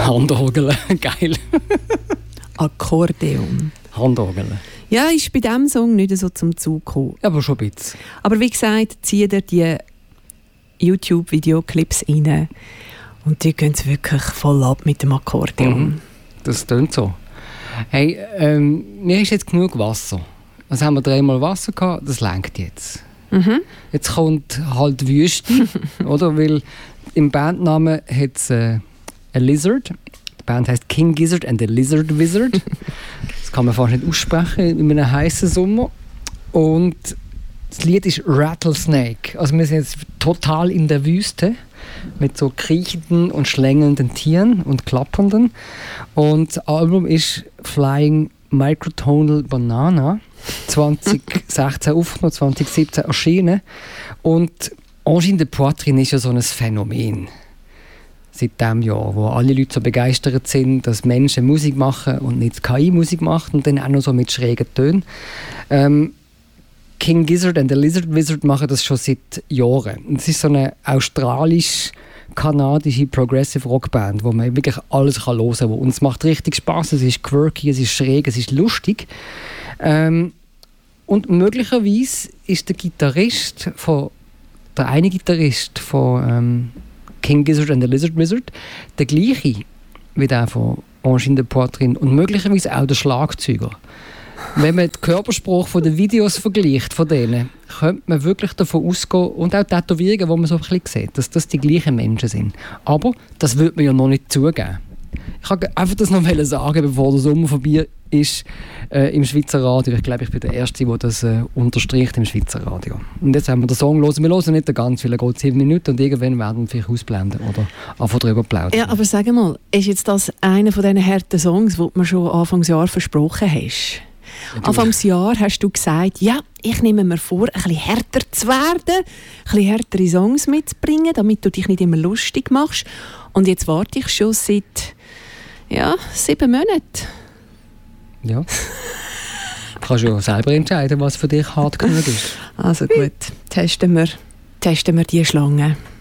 Handorgel, geil. Akkordeon. Handorgel. Ja, ist bei diesem Song nicht so zum Zug gekommen. Aber schon ein bisschen. Aber wie gesagt, zieht ihr die YouTube-Videoclips rein und die gehen es wirklich voll ab mit dem Akkordeon. Das tönt so. Hey, mir ist jetzt genug Wasser. Also haben wir 3-mal Wasser gehabt, das reicht jetzt. Jetzt kommt halt Wüste, oder? Weil im Bandnamen hat es ein Lizard. Die Band heisst King Gizzard and the Lizard Wizard. Das kann man fast nicht aussprechen in einem heißen Sommer. Und das Lied ist Rattlesnake. Also wir sind jetzt total in der Wüste mit so kriechenden und schlängelnden Tieren und klappernden. Und das Album ist Flying Microtonal Banana 2016 aufgenommen, 2017 erschienen. Und Angine de Poitrine ist ja so ein Phänomen seit diesem Jahr, wo alle Leute so begeistert sind, dass Menschen Musik machen und nicht KI-Musik macht und dann auch noch so mit schrägen Tönen. King Gizzard and the Lizard Wizard machen das schon seit Jahren. Und es ist so eine australisch-kanadische Progressive Rockband, wo man wirklich alles hören kann. Und es macht richtig Spaß. Es ist quirky, es ist schräg, es ist lustig. Und möglicherweise ist der eine Gitarrist von King Gizzard and the Lizard Wizard der gleiche wie der von Angine de Poitrine und möglicherweise auch der Schlagzeuger. Wenn man den Körpersprache von den Videos vergleicht, von denen, könnte man wirklich davon ausgehen, und auch Tätowierungen, wo man so ein bisschen sieht, dass das die gleichen Menschen sind. Aber das würde man ja noch nicht zugeben. Ich wollte einfach das noch sagen, bevor der Sommer vorbei ist im Schweizer Radio. Ich glaube, ich bin der Erste, der das unterstreicht im Schweizer Radio. Und jetzt haben wir den Song hören. Wir hören nicht ganz, weil er geht 7 Minuten und irgendwann werden wir vielleicht ausblenden oder einfach darüber plaudern. Ja, aber sag mal, ist jetzt das einer von diesen harten Songs, die du mir schon Anfangsjahr versprochen hast? Anfangsjahr hast du gesagt, ja, ich nehme mir vor, ein bisschen härter zu werden, ein bisschen härtere Songs mitzubringen, damit du dich nicht immer lustig machst. Und jetzt warte ich schon seit 7 Monaten. Ja. Du kannst ja selber entscheiden, was für dich hart genug ist. Also gut, testen wir die Schlange.